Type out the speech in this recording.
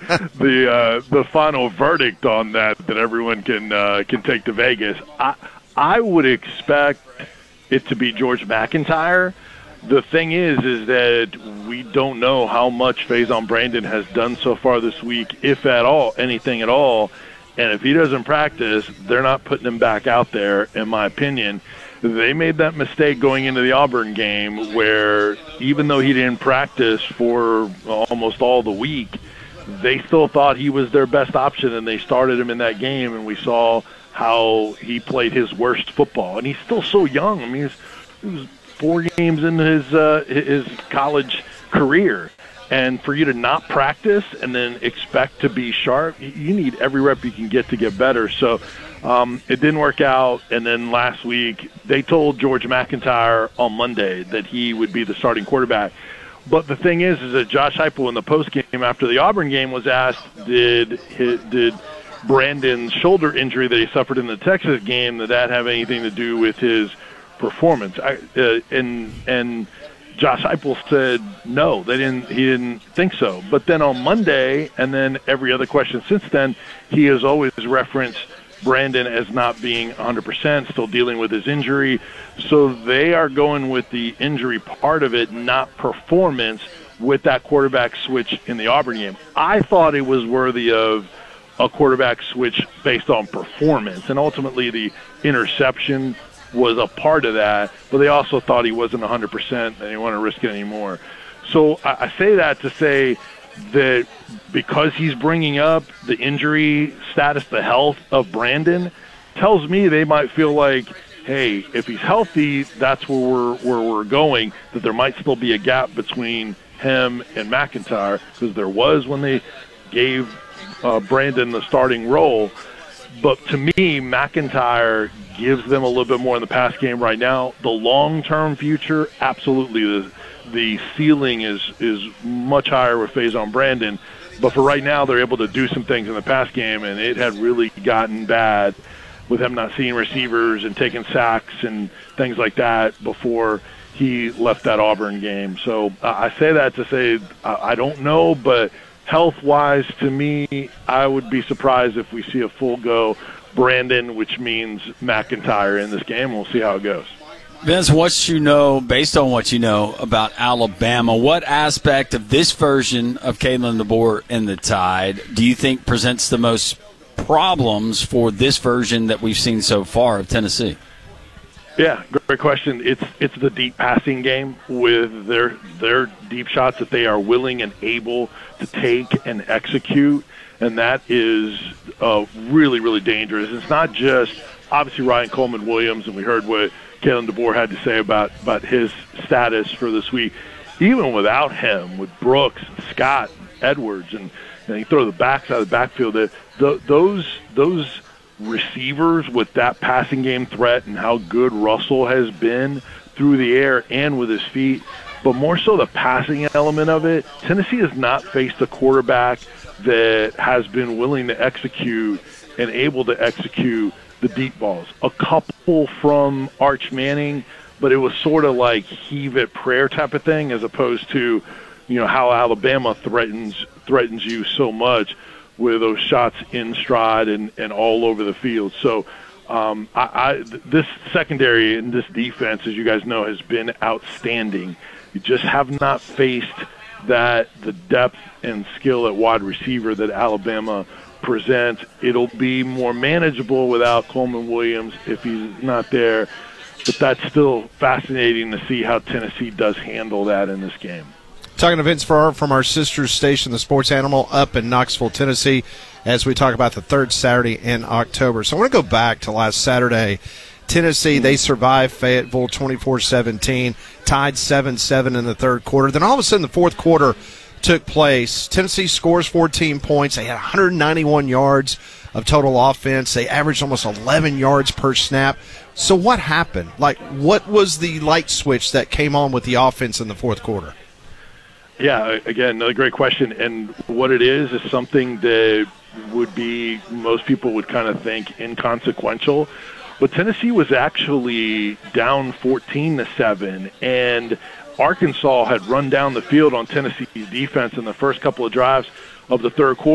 the final verdict on that everyone can take to Vegas. I would expect it to be George McIntyre. The thing is that we don't know how much Faison Brandon has done so far this week, if at all, anything at all. And if he doesn't practice, they're not putting him back out there, in my opinion. They made that mistake going into the Auburn game where even though he didn't practice for almost all the week, they still thought he was their best option, and they started him in that game, and we saw how he played his worst football. And he's still so young. I mean, he was 4 games into his college career. And for you to not practice and then expect to be sharp, you need every rep you can get to get better. So it didn't work out. And then last week, they told George McIntyre on Monday that he would be the starting quarterback. But the thing is that Josh Heupel in the postgame after the Auburn game was asked, did Brandon's shoulder injury that he suffered in the Texas game, did that have anything to do with his performance? And Josh Heupel said no, he didn't think so. But then on Monday, and then every other question since then, he has always referenced Brandon as not being 100%, still dealing with his injury. So they are going with the injury part of it, not performance, with that quarterback switch in the Auburn game. I thought it was worthy of a quarterback switch based on performance, and ultimately the interception was a part of that, but they also thought he wasn't 100% and they didn't want to risk it anymore. So I say that to say that because he's bringing up the injury status, the health of Brandon, tells me they might feel like, hey, if he's healthy, that's where we're going, that there might still be a gap between him and McIntyre, because there was when they gave Brandon the starting role. But to me, McIntyre gives them a little bit more in the pass game right now. The long-term future, absolutely, the ceiling is much higher with Faison Brandon. But for right now, they're able to do some things in the pass game, and it had really gotten bad with him not seeing receivers and taking sacks and things like that before he left that Auburn game. So I say that to say I don't know, but health-wise, to me, I would be surprised if we see a full-go Brandon, which means McIntyre in this game. We'll see how it goes. Vince, based on what you know about Alabama, what aspect of this version of Kalen DeBoer and the Tide do you think presents the most problems for this version that we've seen so far of Tennessee? Yeah, great question. It's the deep passing game with their deep shots that they are willing and able to take and execute, and that is really, really dangerous. It's not just obviously Ryan Coleman Williams, and we heard what Kalen DeBoer had to say about his status for this week. Even without him, with Brooks, Scott, Edwards, and you throw the backs out of the backfield, those receivers with that passing game threat and how good Russell has been through the air and with his feet, but more so the passing element of it. Tennessee has not faced a quarterback that has been willing to execute and able to execute the deep balls. A couple from Arch Manning, but it was sort of like heave it prayer type of thing, as opposed to, how Alabama threatens you so much with those shots in stride and all over the field. So this secondary and this defense, as you guys know, has been outstanding. You just have not faced the depth and skill at wide receiver that Alabama presents. It'll be more manageable without Coleman Williams if he's not there, but that's still fascinating to see how Tennessee does handle that in this game. Talking to Vince Farrar from our sister station, The Sports Animal, up in Knoxville, Tennessee, as we talk about the third Saturday in October. So I want to go back to last Saturday. Tennessee, they survived Fayetteville 24-17, tied 7-7 in the third quarter. Then all of a sudden the fourth quarter took place. Tennessee scores 14 points. They had 191 yards of total offense. They averaged almost 11 yards per snap. So what happened? What was the light switch that came on with the offense in the fourth quarter? Yeah, again, another great question. And what it is something that would be, most people would kind of think inconsequential. But Tennessee was actually down 14-7, and Arkansas had run down the field on Tennessee's defense in the first couple of drives of the third quarter.